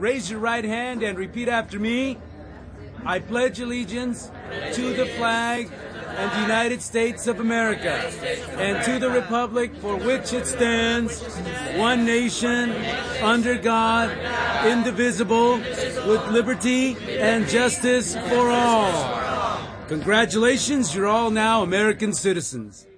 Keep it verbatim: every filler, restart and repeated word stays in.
Raise your right hand and repeat after me. I pledge allegiance to the flag and the United States of America and to the republic for which it stands, one nation, under God, indivisible, with liberty and justice for all. Congratulations, you're all now American citizens.